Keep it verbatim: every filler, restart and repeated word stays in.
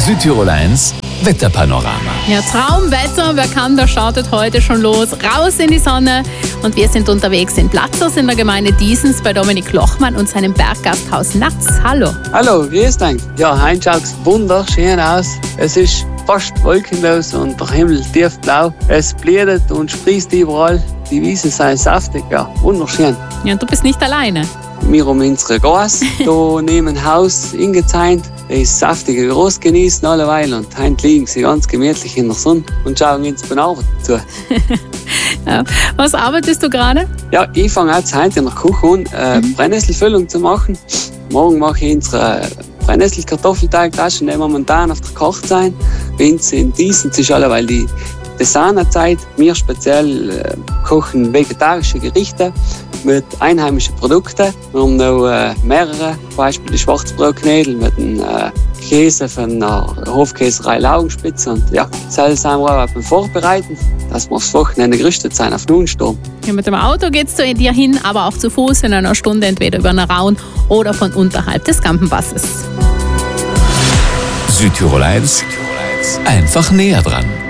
Südtirol eins Wetterpanorama. Ja, Traumwetter, wer kann, der startet heute schon los. Raus in die Sonne. Und wir sind unterwegs in Platzers in der Gemeinde Diesens bei Dominik Lochmann und seinem Berggasthaus Natz. Hallo. Hallo, grüß dich. Ja, heute schaut es wunderschön aus. Es ist fast wolkenlos und der Himmel tiefblau. Es blüht und sprießt überall. Die Wiesen sind saftig, ja, wunderschön. Ja, und du bist nicht alleine. Wir haben unsere Gas da neben dem Haus ingezäunt. Das ist saftige Groß genießen alleweil und heute liegen sie ganz gemütlich in der Sonne und schauen uns beim Arbeiten zu. Ja. Was arbeitest du gerade? Ja, ich fange jetzt heute in der Küche an, äh, mhm. Brennnesselfüllung zu machen. Morgen mache ich unsere Brennnessel-Kartoffelteigtaschen, die momentan auf der Koch sein. Bei uns in Diesens ist alleweil die Designerzeit. Wir speziell äh, kochen vegetarische Gerichte mit einheimischen Produkten. Wir haben noch äh, mehrere, zum Beispiel die Schwarzbrotknödel mit dem äh, Käse von der Hofkäserei Laugenspitze. Und ja, das sind wir auch beim Vorbereiten, dass wir das Wochenende gerüstet sein auf Nunensturm. Ja, mit dem Auto geht es zu dir hin, aber auch zu Fuß in einer Stunde, entweder über eine Raun oder von unterhalb des Gampenpasses. Südtirol eins, einfach näher dran.